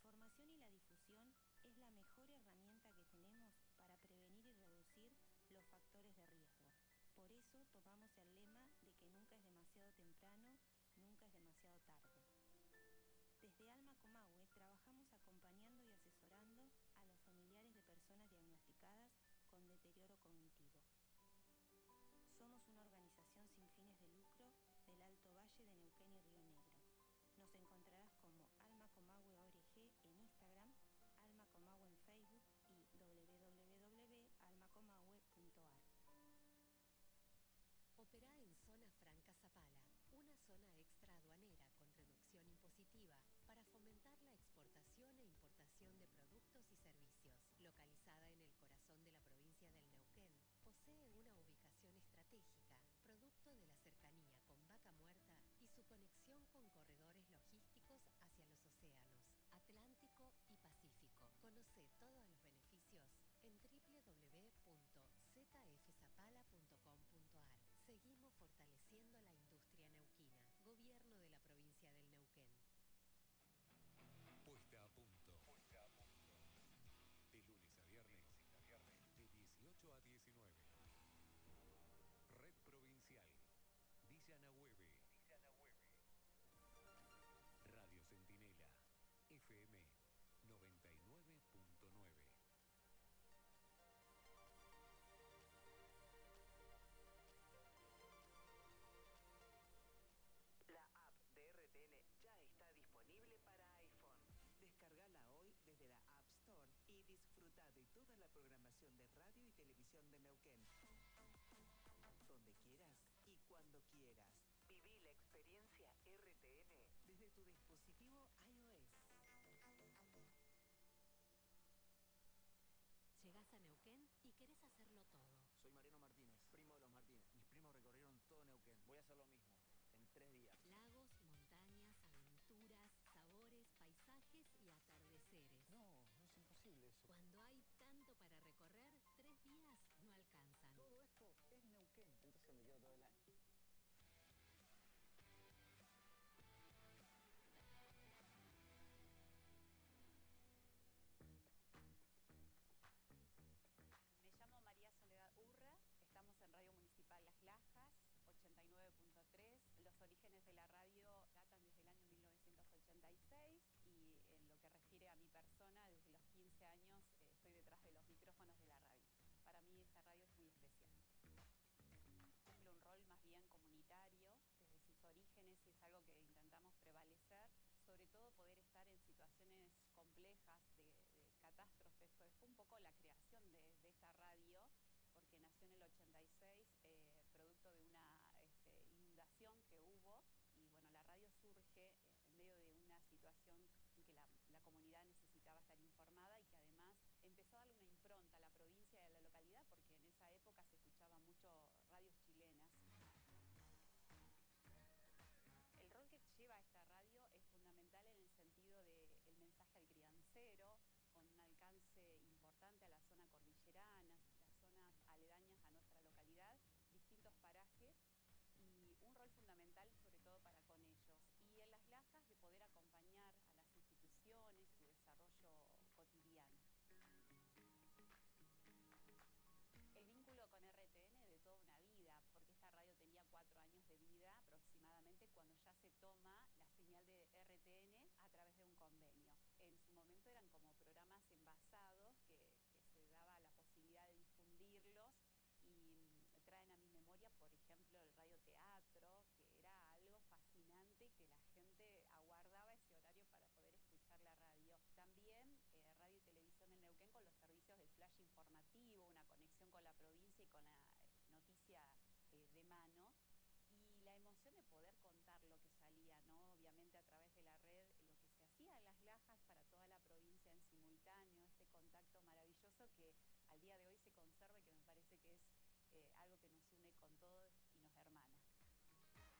información y la difusión es la mejor herramienta que tenemos para prevenir y reducir los factores de riesgo. Por eso tomamos el lema de que nunca es demasiado temprano, nunca es demasiado tarde. Desde Alma Comahue trabajamos acompañando y asesorando a los familiares de personas diagnosticadas con deterioro cognitivo. Somos una organización sin fines de lucro del Alto Valle de Neuquén y Río Negro. Nos encontrarás como Alma Comahue ORG en Instagram, Alma Comahue en Facebook y www.almacomahue.ar. Operá en Zona Franca Zapala, una zona extra aduanera con reducción impositiva para fomentar la exportación e importación de productos y servicios. Localizada en el corazón de la provincia del Neuquén, posee una ubicación estratégica, producto de la cercanía con Vaca Muerta y su conexión con corredores logísticos hacia los océanos, Atlántico y Pacífico. Conoce todos los beneficios en www.zfzapala.com.ar. Seguimos fortaleciendo la industria neuquina. Gobierno de la provincia del Neuquén. Puesta a punto. De lunes a viernes, de 18 a 19. Red Provincial. Villa Nahueve. Radio Centinela. FM 99.9. La app de RTN ya está disponible para iPhone. Descargala hoy desde la App Store y disfruta de toda la programación de radio y televisión de Neuquén. Donde quieras y cuando quieras. Viví la experiencia RTN desde tu dispositivo iOS. Llegás a Neuquén y querés hacerlo todo. Soy Mariano Martínez, primo de los Martínez. Mis primos recorrieron todo Neuquén. Voy a hacer lo mismo, en 3 días. Lagos, montañas, aventuras, sabores, paisajes y atardeceres. No, es imposible eso. Cuando hay tanto para recorrer, 3 días no alcanzan. Todo esto es Neuquén. Entonces me quedo todo el año. Me llamo María Soledad Urra, estamos en Radio Municipal Las Lajas, 89.3. Los orígenes de la radio datan desde el año 1986 y en lo que refiere a mi persona, desde los 15 años estoy detrás de los micrófonos de la radio. Para mí esta radio es muy especial. Cumple un rol más bien comunitario desde sus orígenes y es algo que intentamos prevalecer, sobre todo poder estar en situaciones complejas de catástrofes, que fue un poco la creación de esta radio, porque nació en el 86, producto de una inundación que hubo, y bueno, la radio surge en medio de una situación en que la comunidad necesitaba estar informada y que además empezó a darle una impronta a la provincia y a la localidad, porque en esa época se escuchaban mucho radios chilenas. El rol que lleva esta radio es fundamental en el sentido del mensaje al criancero, con un alcance importante a la zona cordillerana, las zonas aledañas a nuestra localidad, distintos parajes, y un rol fundamental sobre todo para con ellos. Y en Las Lajas de poder acompañar a las instituciones, su desarrollo cotidiano. El vínculo con RTN de toda una vida, porque esta radio tenía 4 años de vida aproximadamente cuando ya se toma la señal de RTN a través de un convenio. En su momento eran como programas envasados que se daba la posibilidad de difundirlos y traen a mi memoria, por ejemplo, el radioteatro, que era algo fascinante, que la gente aguardaba ese horario para poder escuchar la radio. También Radio y Televisión del Neuquén con los servicios del flash informativo, una conexión con la provincia y con la noticia de mano. Y la emoción de poder contar lo que salía, ¿no? Obviamente a través de la red, lo que se hacía en Las Lajas para toda la provincia en simultáneo, este contacto maravilloso que al día de hoy se conserva y que me parece que es